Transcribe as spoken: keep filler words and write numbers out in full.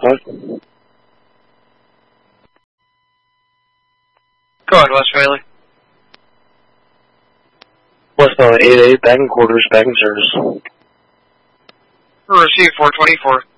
five. Go ahead, West Bailey. Westbound eight eight, back in quarters, back in service. Receive four twenty-four.